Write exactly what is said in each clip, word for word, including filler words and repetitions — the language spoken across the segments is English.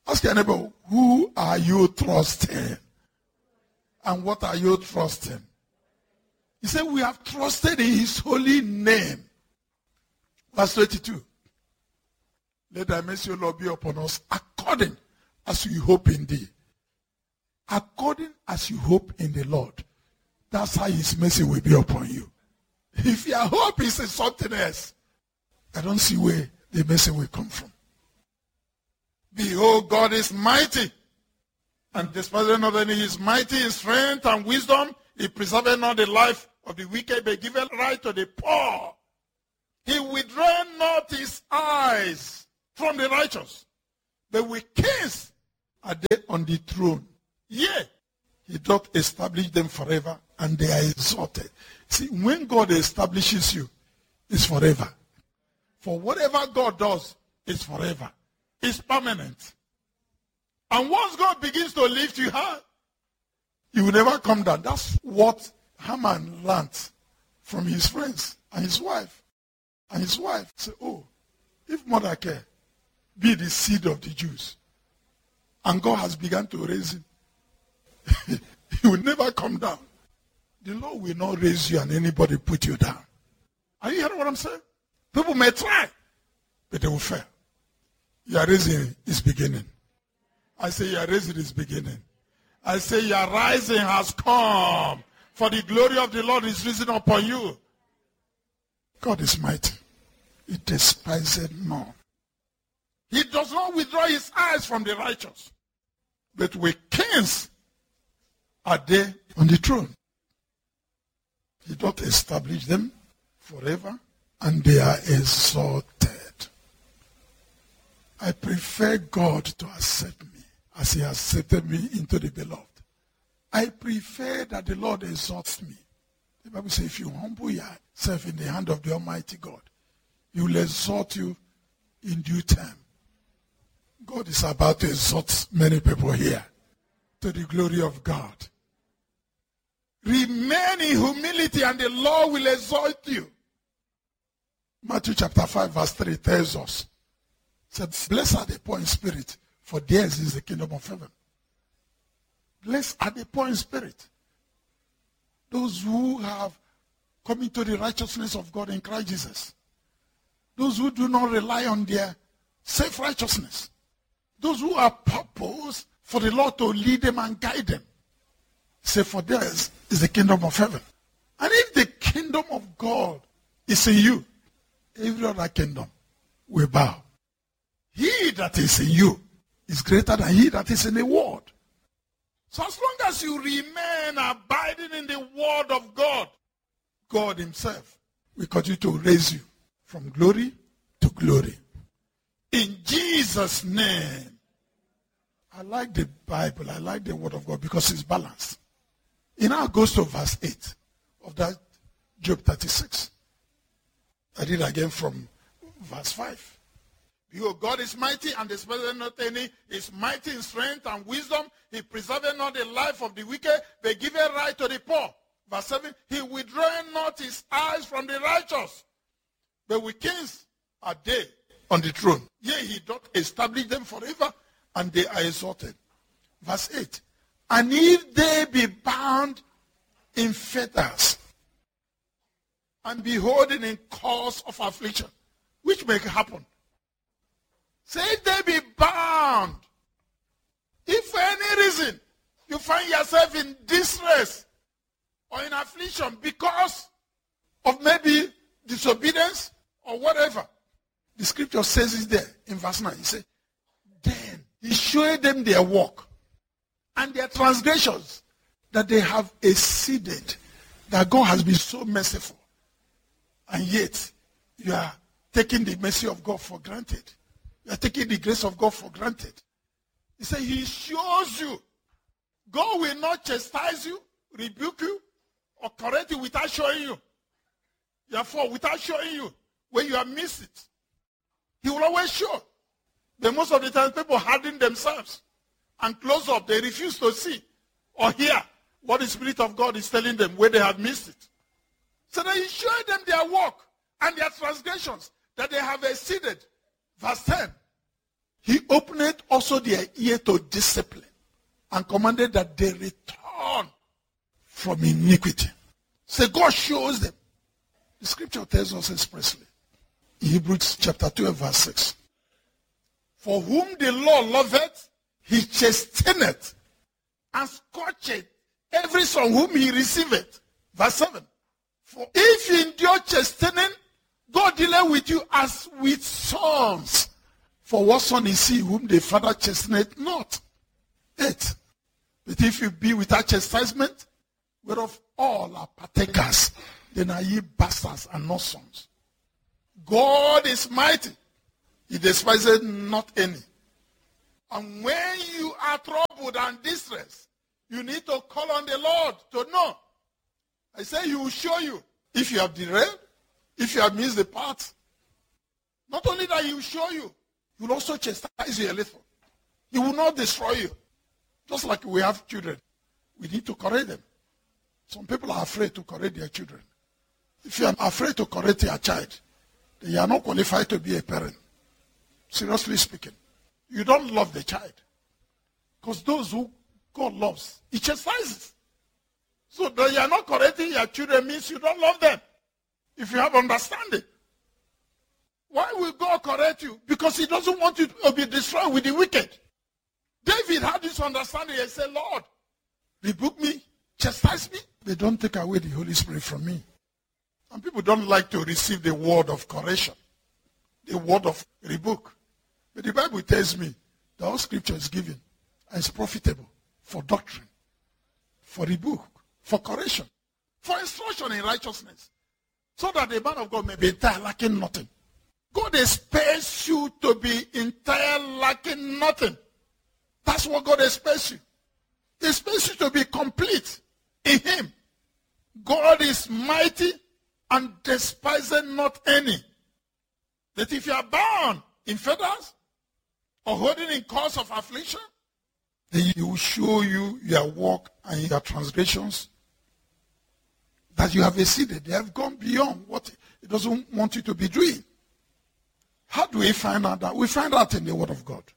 Ask your neighbor, who are you trusting? And what are you trusting? He said, we have trusted in his holy name. Verse twenty-two. Let thy mercy, O Lord, be upon us according as we hope in thee. According as you hope in the Lord. That's how his mercy will be upon you. If your hope is in something else, I don't see where the mercy will come from. Behold, God is mighty. And despite not only his mighty in strength and wisdom, he preserveth not the life of the wicked, but giveth right to the poor. He withdraweth not his eyes from the righteous, but with kings are they on the throne. Yea, he doth establish them forever, and they are exalted. See, when God establishes you, it's forever. For whatever God does, it's forever. It's permanent. And once God begins to lift you high, you will never come down. That's what Haman learned from his friends and his wife. And his wife said, oh, if Mordecai be the seed of the Jews, and God has begun to raise him, he will never come down. The Lord will not raise you and anybody put you down. Are you hearing what I'm saying? People may try, but they will fail. Your raising is beginning. I say your raising is beginning. I say your rising has come. For the glory of the Lord is risen upon you. God is mighty. He despiseth none. He does not withdraw his eyes from the righteous. But with kings are they on the throne. He doth establish them forever, and they are exalted. I prefer God to accept me as he has accepted me into the beloved. I prefer that the Lord exalts me. The Bible says, if you humble yourself in the hand of the Almighty God, he will exalt you in due time. God is about to exalt many people here to the glory of God. Remain in humility and the Lord will exalt you. Matthew chapter five verse three tells us, said, blessed are the poor in spirit, for theirs is the kingdom of heaven. Blessed are the poor in spirit. Those who have come into the righteousness of God in Christ Jesus. Those who do not rely on their self-righteousness. Those who are purposed for the Lord to lead them and guide them. Say, for theirs is the kingdom of heaven. And if the kingdom of God is in you, every other kingdom will bow. He that is in you is greater than he that is in the world. So as long as you remain abiding in the word of God, God himself will continue to raise you from glory to glory. In Jesus' name. I like the Bible. I like the word of God because it's balanced. It now goes to verse eight of that Job thirty-six. I did again from verse five. Behold, God is mighty and despiseth not any. He is mighty in strength and wisdom. He preserveth not the life of the wicked, but giveth right to the poor. Verse seven, he withdraweth not his eyes from the righteous, but with kings are they on the throne. Yea, he doth establish them forever, and they are exalted. Verse eight, and if they be bound in fetters, and be holding in cause of affliction, which may happen. Say if they be bound, if for any reason you find yourself in distress or in affliction because of maybe disobedience or whatever, the scripture says it there in verse nine. He said, then he showed them their work and their transgressions that they have exceeded, that God has been so merciful. And yet, you are taking the mercy of God for granted. You are taking the grace of God for granted. He said, he shows you. God will not chastise you, rebuke you, or correct you without showing you. Therefore, without showing you when you have missed it. He will always show. But most of the time, people harden themselves and close up. They refuse to see or hear what the Spirit of God is telling them where they have missed it. So that he showed them their work and their transgressions that they have exceeded. Verse ten. He opened also their ear to discipline, and commanded that they return from iniquity. So God shows them. The scripture tells us expressly in Hebrews chapter twelve, verse six. For whom the Lord loveth, he chasteneth, and scourgeth every son whom he receiveth. Verse seven. For if you endure chastening, God dealeth with you as with sons. For what son is he whom the father chasteneth not? Eight. But if you be without chastisement, whereof all are partakers, then are ye bastards and not sons. God is mighty. He despises not any. And when you are troubled and distressed, you need to call on the Lord to know. I say he will show you if you have derailed, if you have missed the path. Not only that he will show you, he will also chastise you a little. He will not destroy you. Just like we have children. We need to correct them. Some people are afraid to correct their children. If you are afraid to correct your child, then you are not qualified to be a parent. Seriously speaking. You don't love the child. Because those who God loves, he chastises. So that you are not correcting your children means you don't love them. If you have understanding. Why will God correct you? Because he doesn't want you to be destroyed with the wicked. David had this understanding and said, Lord, rebuke me, chastise me. They don't take away the Holy Spirit from me. And people don't like to receive the word of correction, the word of rebuke. But the Bible tells me that all scripture is given and is profitable for doctrine, for rebuke, for correction, for instruction in righteousness, so that the man of God may be entire, lacking nothing. God expects you to be entire, lacking nothing. That's what God expects you. He expects you to be complete in him. God is mighty and despising not any. That if you are bound in fetters or holding in cause of affliction, then he will show you your work and your transgressions that you have exceeded. They have gone beyond what he doesn't want you to be doing. How do we find out that? We find out in the Word of God.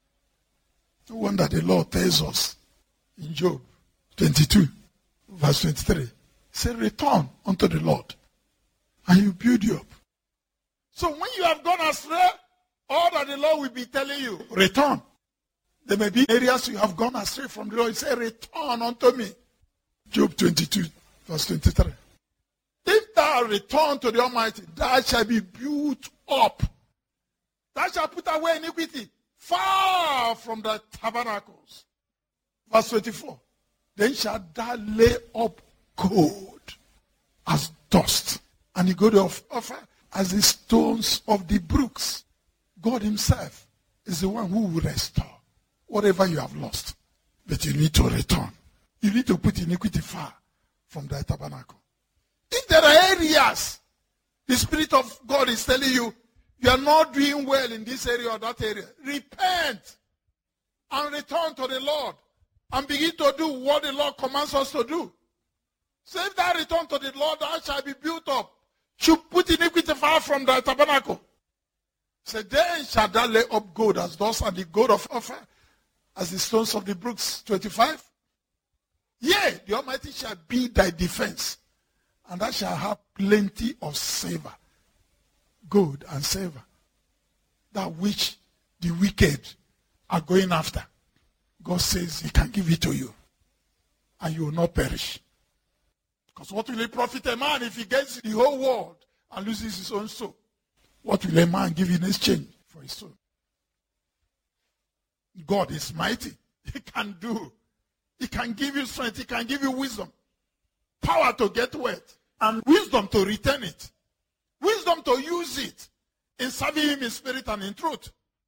No wonder the Lord tells us in Job twenty-two, verse twenty-three. He said, return unto the Lord, and he will build you up. So when you have gone astray, all that the Lord will be telling you, return. There may be areas you have gone astray from the Lord. He said, return unto me. Job twenty-two, verse twenty-three. If thou return to the Almighty, thou shalt be built up. Thou shalt put away iniquity far from the tabernacles. Verse twenty-four. Then shalt thou lay up gold as dust, and the gold of offer as the stones of the brooks. God himself is the one who will restore whatever you have lost. But you need to return. You need to put iniquity far from the tabernacle. If there are areas the Spirit of God is telling you, you are not doing well in this area or that area, repent and return to the Lord and begin to do what the Lord commands us to do. So if thou return to the Lord, thou shalt be built up. Should put iniquity far from the tabernacle. So then shall thou lay up gold as dust, and the gold of offer as the stones of the brooks. twenty-five. Yea, the Almighty shall be thy defense, and thou shalt have plenty of silver, gold and silver, that which the wicked are going after. God says he can give it to you, and you will not perish. Because what will it profit a man if he gets the whole world and loses his own soul? What will a man give in exchange for his soul? God is mighty. He can do. He can give you strength. He can give you wisdom. Power to get wealth. And wisdom to return it. Wisdom to use it in serving him in spirit and in truth.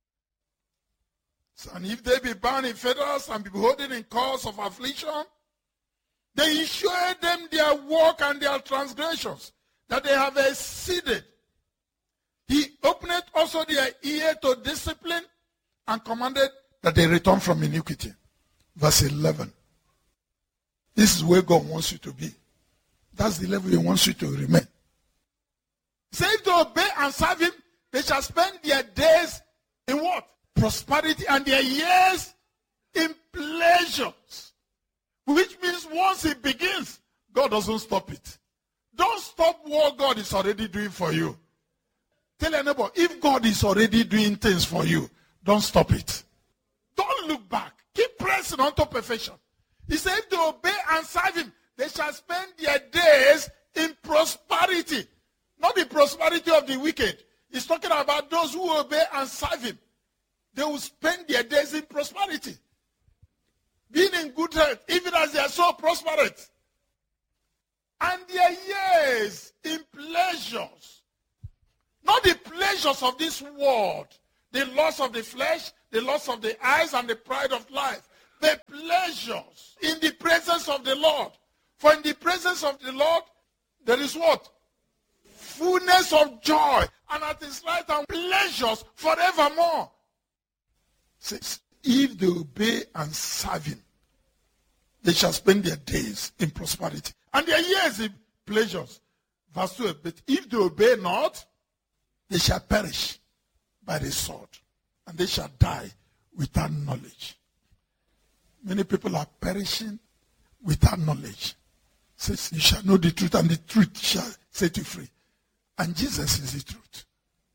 So, and if they be bound in fetters and be beholden in cause of affliction, then he showed them their work and their transgressions, that they have exceeded. He opened also their ear to discipline and commanded that they return from iniquity. Verse eleven. This is where God wants you to be. That's the level he wants you to remain. Say to obey and serve him, they shall spend their days in what? prosperity, and their years in pleasures. Which means once it begins, God doesn't stop it. Don't stop what God is already doing for you. Tell your neighbor, if God is already doing things for you, don't stop it. Don't look back. Keep pressing on to perfection. He said, if they obey and serve him, they shall spend their days in prosperity. Not the prosperity of the wicked. He's talking about those who obey and serve him. They will spend their days in prosperity. Being in good health, even as they are so prosperous. And their years in pleasures. Not the pleasures of this world. The loss of the flesh, the loss of the eyes, and the pride of life. The pleasures in the presence of the Lord. For in the presence of the Lord, there is what? Fullness of joy. And at his right hand, pleasures forevermore. Says, if they obey and serve him, they shall spend their days in prosperity. And their years in pleasures. Verse two, but if they obey not, they shall perish by the sword. And they shall die without knowledge. Many people are perishing without knowledge. Says, you shall know the truth, and the truth shall set you free. And Jesus is the truth.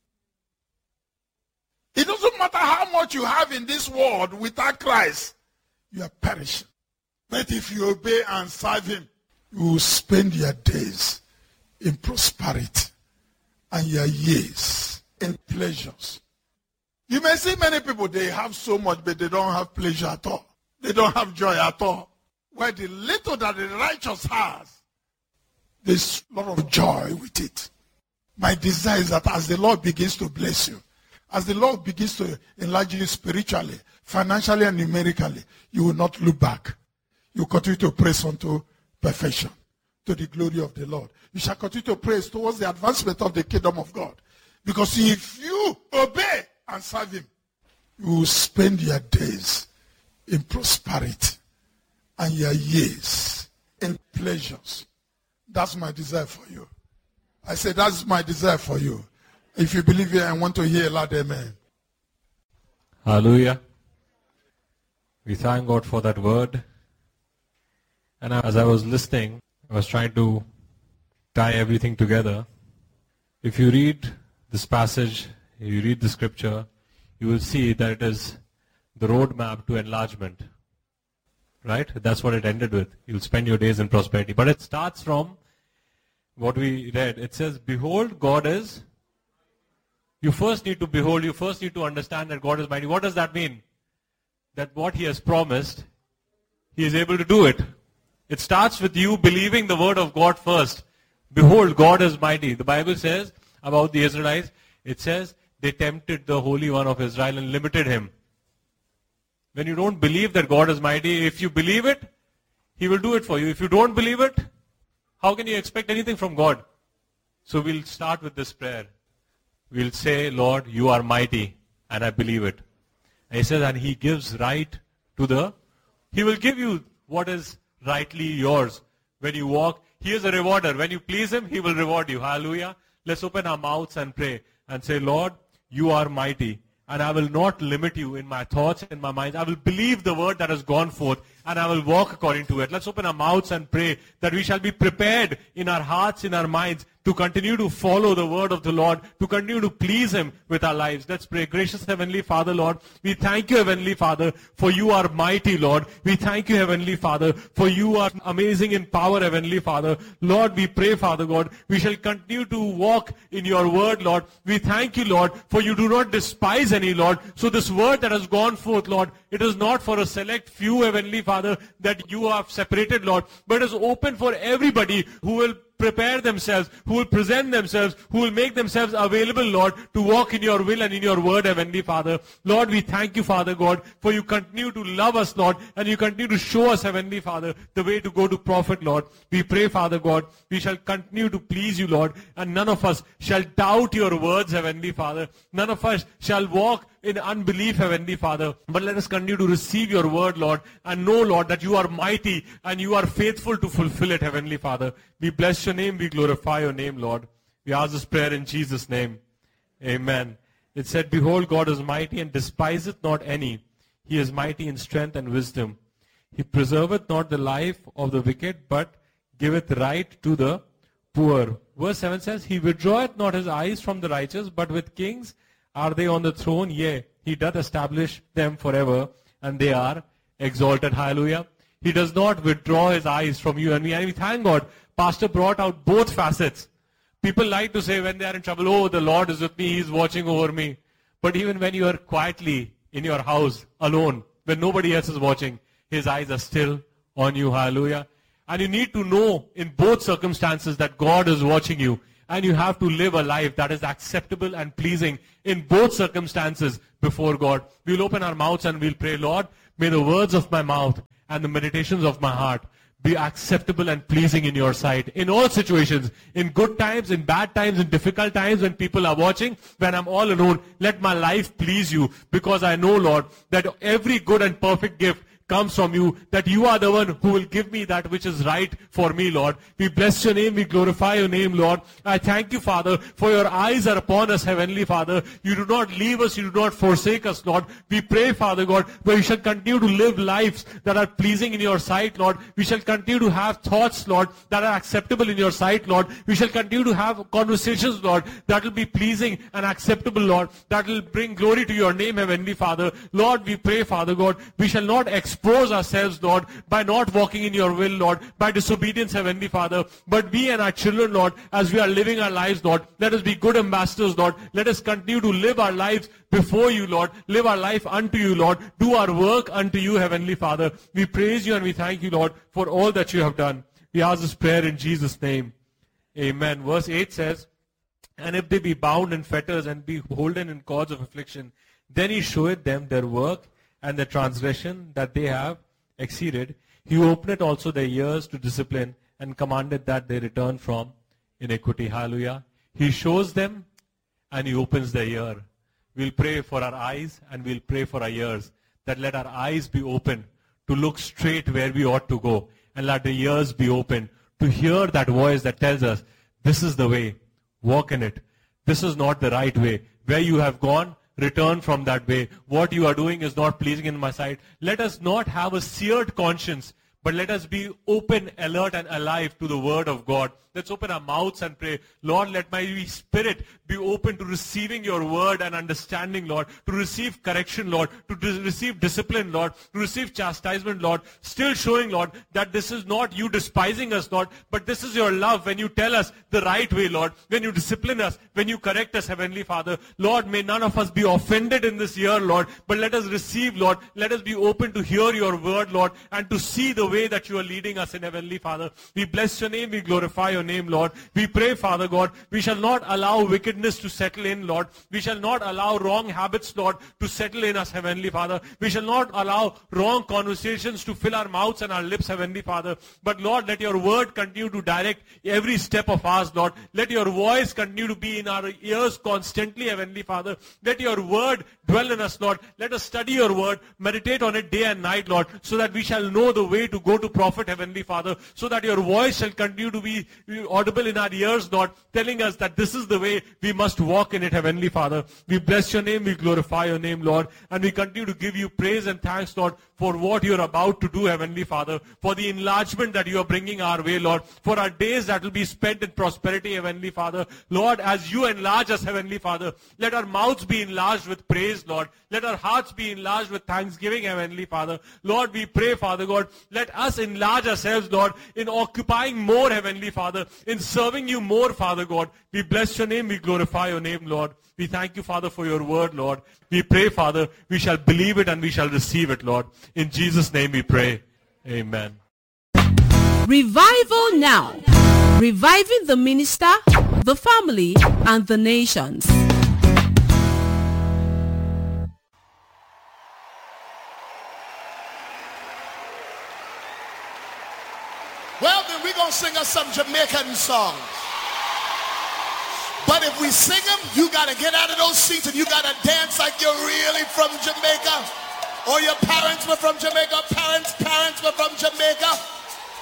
It doesn't matter how much you have in this world without Christ, you are perishing. But if you obey and serve him, you will spend your days in prosperity and your years in pleasures. You may see many people, they have so much, but they don't have pleasure at all. They don't have joy at all. Where the little that the righteous has, there's a lot of joy with it. My desire is that as the Lord begins to bless you, as the Lord begins to enlarge you spiritually, financially, and numerically, you will not look back. You continue to praise unto perfection, to the glory of the Lord. You shall continue to praise towards the advancement of the kingdom of God. Because if you obey and serve him, you will spend your days in prosperity and your years in pleasures. That's my desire for you. I said, that's my desire for you. If you believe it and want to hear a loud amen. Hallelujah. We thank God for that word. And as I was listening, I was trying to tie everything together. If you read this passage, you read the scripture, you will see that it is the roadmap to enlargement. Right? That's what it ended with. You'll spend your days in prosperity. But it starts from what we read. It says, behold, God is... You first need to behold, you first need to understand that God is mighty. What does that mean? That what he has promised, he is able to do it. It starts with you believing the word of God first. Behold, God is mighty. The Bible says about the Israelites, it says they tempted the Holy One of Israel and limited him. When you don't believe that God is mighty, if you believe it, he will do it for you. If you don't believe it, how can you expect anything from God? So we'll start with this prayer. We'll say, Lord, you are mighty, and I believe it. And he says, and he gives right to the, he will give you what is rightly yours. When you walk, he is a rewarder. When you please him, he will reward you. Hallelujah. Let's open our mouths and pray and say, Lord, you are mighty, and I will not limit you in my thoughts, in my mind. I will believe the word that has gone forth, and I will walk according to it. Let's open our mouths and pray that we shall be prepared in our hearts, in our minds, to continue to follow the word of the Lord, to continue to please him with our lives. Let's pray. Gracious Heavenly Father, Lord, we thank you, Heavenly Father, for you are mighty, Lord. We thank you, Heavenly Father, for you are amazing in power, Heavenly Father. Lord, we pray, Father God, we shall continue to walk in your word, Lord. We thank you, Lord, for you do not despise any, Lord. So this word that has gone forth, Lord, it is not for a select few, Heavenly Father, that you have separated, Lord, but it is open for everybody who will prepare themselves, who will present themselves, who will make themselves available, Lord, to walk in your will and in your word, Heavenly Father. Lord, we thank you, Father God, for you continue to love us, Lord, and you continue to show us, Heavenly Father, the way to go to profit, Lord. We pray, Father God, we shall continue to please you, Lord, and none of us shall doubt your words, Heavenly Father. None of us shall walk in unbelief, Heavenly Father. But let us continue to receive your word, Lord, and know, Lord, that you are mighty and you are faithful to fulfill it, Heavenly Father. We bless your name, we glorify your name, Lord. We ask this prayer in Jesus' name. Amen. It said, behold, God is mighty and despiseth not any. He is mighty in strength and wisdom. He preserveth not the life of the wicked, but giveth right to the poor. Verse seven says, he withdraweth not his eyes from the righteous, but with kings are they on the throne. Yea, he doth establish them forever, and they are exalted. Hallelujah. He does not withdraw his eyes from you and me. And we thank God, Pastor brought out both facets. People like to say when they are in trouble, oh, the Lord is with me, He is watching over me. But even when you are quietly in your house, alone, when nobody else is watching, His eyes are still on you. Hallelujah. And you need to know in both circumstances that God is watching you. And you have to live a life that is acceptable and pleasing in both circumstances before God. We'll open our mouths and we'll pray, Lord, may the words of my mouth and the meditations of my heart be acceptable and pleasing in your sight. In all situations, in good times, in bad times, in difficult times, when people are watching, when I'm all alone, let my life please you. Because I know, Lord, that every good and perfect gift comes from you, that you are the one who will give me that which is right for me, Lord. We bless your name, we glorify your name, Lord. I thank you, Father, for your eyes are upon us, Heavenly Father. You do not leave us, you do not forsake us, Lord. We pray, Father God, where we shall continue to live lives that are pleasing in your sight, Lord. We shall continue to have thoughts, Lord, that are acceptable in your sight, Lord. We shall continue to have conversations, Lord, that will be pleasing and acceptable, Lord, that will bring glory to your name, Heavenly Father. Lord, we pray, Father God, we shall not expect expose ourselves, Lord, by not walking in your will, Lord, by disobedience, Heavenly Father. But we and our children, Lord, as we are living our lives, Lord, let us be good ambassadors, Lord. Let us continue to live our lives before you, Lord. Live our life unto you, Lord. Do our work unto you, Heavenly Father. We praise you and we thank you, Lord, for all that you have done. We ask this prayer in Jesus' name. Amen. Verse eight says, and if they be bound in fetters and be holden in cords of affliction, then he showeth them their work and the transgression that they have exceeded. He opened also their ears to discipline and commanded that they return from iniquity. Hallelujah. He shows them and he opens their ear. We'll pray for our eyes and we'll pray for our ears, that let our eyes be open to look straight where we ought to go, and let the ears be open to hear that voice that tells us, this is the way, walk in it. This is not the right way. Where you have gone, return from that way. What you are doing is not pleasing in my sight. Let us not have a seared conscience, but let us be open, alert, and alive to the word of God. Let's open our mouths and pray. Lord, let my spirit be open to receiving your word and understanding, Lord, to receive correction, Lord, to dis- receive discipline, Lord, to receive chastisement, Lord. Still showing, Lord, that this is not you despising us, Lord, but this is your love when you tell us the right way, Lord, when you discipline us, when you correct us, Heavenly Father. Lord, may none of us be offended in this year, Lord, but let us receive, Lord. Let us be open to hear your word, Lord, and to see the way that you are leading us in, Heavenly Father. We bless your name, we glorify your name, Lord. We pray, Father God, we shall not allow wickedness to settle in, Lord. We shall not allow wrong habits, Lord, to settle in us, Heavenly Father. We shall not allow wrong conversations to fill our mouths and our lips, Heavenly Father. But Lord, let your word continue to direct every step of ours, Lord. Let your voice continue to be in our ears constantly, Heavenly Father. Let your word dwell in us, Lord. Let us study your word, meditate on it day and night, Lord, so that we shall know the way to go to profit, Heavenly Father, so that your voice shall continue to be audible in our ears, Lord, telling us that this is the way we must walk in it, Heavenly Father. We bless your name, we glorify your name, Lord, and we continue to give you praise and thanks, Lord, for what you're about to do, Heavenly Father, for the enlargement that you are bringing our way, Lord, for our days that will be spent in prosperity, Heavenly Father. Lord, as you enlarge us, Heavenly Father, let our mouths be enlarged with praise, Lord. Let our hearts be enlarged with thanksgiving, Heavenly Father. Lord, we pray, Father God, let us enlarge ourselves, Lord, in occupying more, Heavenly Father, in serving you more, Father God. We bless your name, we glorify your name, Lord. We thank you, Father, for your word, Lord. We pray, Father, we shall believe it and we shall receive it, Lord. In Jesus' name we pray. Amen. Revival now. Reviving the minister, the family, and the nations. Well, then we're going to sing us some Jamaican songs. But if we sing them, you got to get out of those seats and you got to dance like you're really from Jamaica. Or your parents were from Jamaica, parents' parents were from Jamaica.